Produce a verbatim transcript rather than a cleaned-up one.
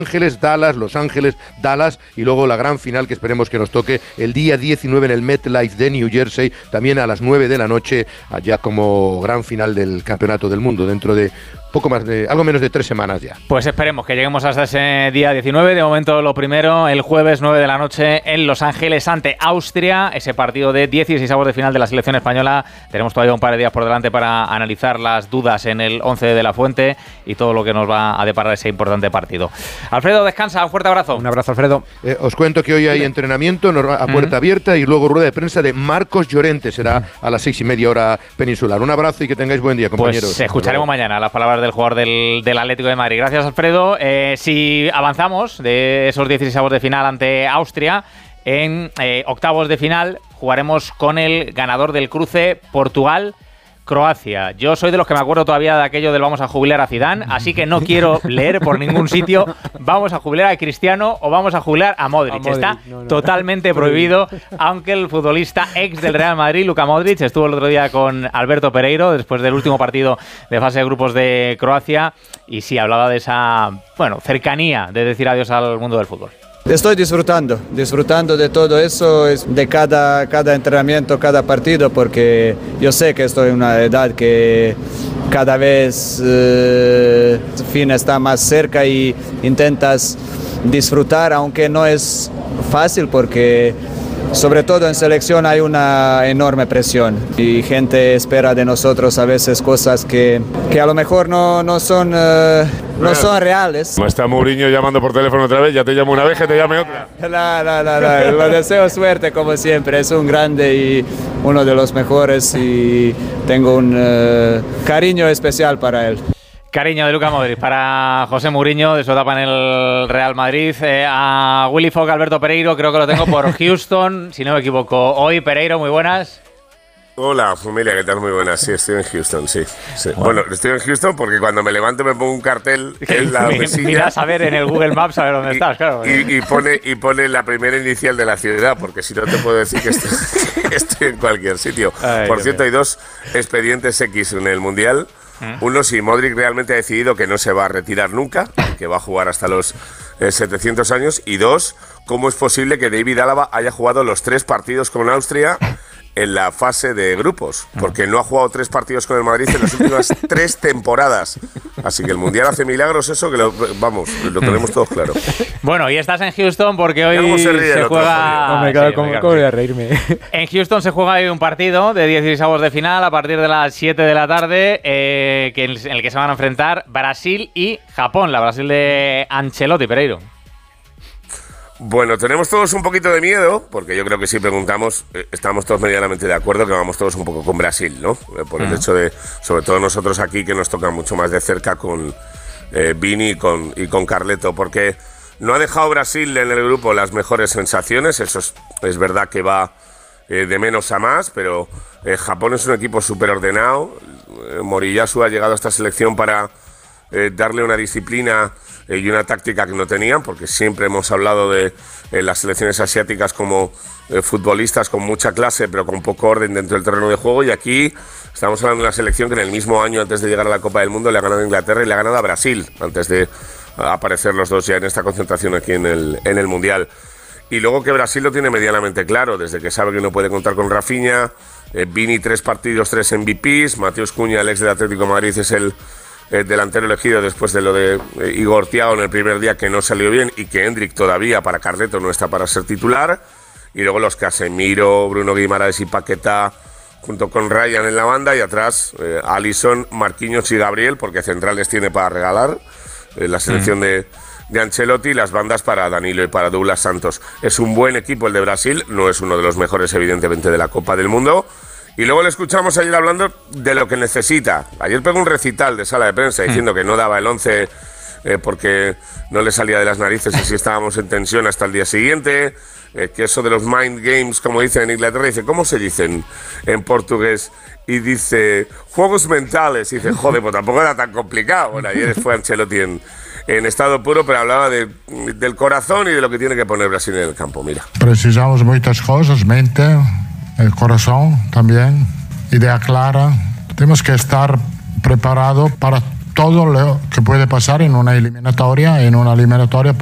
Ángeles, Dallas, Los Ángeles, Dallas y luego la gran final que esperemos que nos toque el día diecinueve en el MetLife de New Jersey, también a las nueve de la noche, allá como gran final del Campeonato del Mundo, dentro de poco más de, algo menos de tres semanas ya. Pues esperemos que lleguemos hasta ese día diecinueve. De momento lo primero, el jueves nueve de la noche en Los Ángeles ante Austria, ese partido de dieciseisavos de final de la selección española. Tenemos todavía un par de días por delante para analizar las dudas en el once de la Fuente y todo lo que nos va a deparar ese importante partido. Alfredo, descansa, un fuerte abrazo. Un abrazo, Alfredo. Eh, os cuento que hoy hay entrenamiento a puerta uh-huh. abierta y luego rueda de prensa de Marcos Llorente, será uh-huh. a las seis y media hora peninsular. Un abrazo y que tengáis buen día, compañeros. Pues escucharemos mañana las palabras del jugador del, del Atlético de Madrid. Gracias, Alfredo. Eh, si avanzamos de esos dieciseisavos de final ante Austria, en eh, octavos de final jugaremos con el ganador del cruce Portugal Croacia. Yo soy de los que me acuerdo todavía de aquello del vamos a jubilar a Zidane, así que no quiero leer por ningún sitio vamos a jubilar a Cristiano o vamos a jubilar a Modric. A Modric Está no, no. totalmente prohibido, aunque el futbolista ex del Real Madrid, Luka Modric, estuvo el otro día con Alberto Pereiro después del último partido de fase de grupos de Croacia y sí hablaba de esa, bueno, cercanía de decir adiós al mundo del fútbol. Estoy disfrutando, disfrutando de todo eso, de cada, cada entrenamiento, cada partido, porque yo sé que estoy en una edad que cada vez eh, el fin está más cerca y intentas disfrutar, aunque no es fácil porque sobre todo en selección hay una enorme presión y gente espera de nosotros a veces cosas que, que a lo mejor no, no, son, uh, no son reales. Me está Mourinho llamando por teléfono otra vez, ya te llamo una vez, que te llame otra. No, no, no, no. Le deseo suerte como siempre, es un grande y uno de los mejores y tengo un uh, cariño especial para él. Cariño de Luka Modric para José Mourinho de su etapa en el Real Madrid. Eh, a Willy Fogg, Alberto Pereiro, creo que lo tengo por Houston, si no me equivoco. Hoy, Pereiro, muy buenas. Hola, familia, ¿qué tal? Muy buenas. Sí, estoy en Houston, sí. sí. Bueno. bueno, estoy en Houston porque cuando me levanto me pongo un cartel en la mesilla. Miras a ver en el Google Maps a ver dónde y, estás, claro. Y, y, pone, y pone la primera inicial de la ciudad, porque si no te puedo decir que estoy, estoy en cualquier sitio. Ay, por cierto, hay dos expedientes X en el Mundial. Uno, si Modric realmente ha decidido que no se va a retirar nunca, que va a jugar hasta los eh, setecientos años. Y dos, ¿cómo es posible que David Álava haya jugado los tres partidos con Austria en la fase de grupos? Porque no ha jugado tres partidos con el Madrid en las últimas tres temporadas. Así que el Mundial hace milagros, eso que lo, vamos, lo tenemos todos claro. Bueno, y estás en Houston porque hoy se, se juega... Hombre, claro, sí, ¿cómo, ¿cómo voy a reírme? En Houston se juega hoy un partido de dieciseisavos de final a partir de las siete de la tarde, eh, que en el que se van a enfrentar Brasil y Japón, la Brasil de Ancelotti, Pereiro. Bueno, tenemos todos un poquito de miedo, porque yo creo que si preguntamos, eh, estamos todos medianamente de acuerdo que vamos todos un poco con Brasil, ¿no? Eh, por el hecho de, sobre todo nosotros aquí, que nos toca mucho más de cerca con eh, Vini y con, y con Carleto, porque no ha dejado Brasil en el grupo las mejores sensaciones, eso es, es verdad que va eh, de menos a más, pero eh, Japón es un equipo súper ordenado, eh, Moriyasu ha llegado a esta selección para eh, darle una disciplina y una táctica que no tenían, porque siempre hemos hablado de eh, las selecciones asiáticas como eh, futbolistas con mucha clase, pero con poco orden dentro del terreno de juego, y aquí estamos hablando de una selección que en el mismo año antes de llegar a la Copa del Mundo le ha ganado a Inglaterra y le ha ganado a Brasil, antes de aparecer los dos ya en esta concentración aquí en el, en el Mundial. Y luego que Brasil lo tiene medianamente claro, desde que sabe que no puede contar con Rafinha, eh, Vini tres partidos, tres M V Pes, Mateus Cunha, el ex del Atlético de Madrid, es el Eh, delantero elegido después de lo de eh, Igor Thiago en el primer día, que no salió bien, y que Hendrik todavía para Carleto no está para ser titular, y luego los Casemiro, Bruno Guimaraes y Paquetá junto con Ryan en la banda, y atrás eh, Alisson, Marquinhos y Gabriel, porque centrales tiene para regalar eh, la selección mm. de, de Ancelotti, y las bandas para Danilo y para Douglas Santos. Es un buen equipo el de Brasil, no es uno de los mejores evidentemente de la Copa del Mundo. Y luego le escuchamos ayer hablando de lo que necesita. Ayer pegó un recital de sala de prensa diciendo que no daba el once eh, porque no le salía de las narices y si estábamos en tensión hasta el día siguiente, eh, que eso de los mind games, como dicen en Inglaterra, dice, ¿cómo se dicen en portugués? Y dice, juegos mentales. Y dice, joder, pues tampoco era tan complicado. Bueno, ayer fue Ancelotti en, en estado puro, pero hablaba de, del corazón y de lo que tiene que poner Brasil en el campo. Mira. Precisamos muchas cosas, mente, el corazón también, idea clara. Tenemos que estar preparados para todo lo que puede pasar en una eliminatoria, en una eliminatoria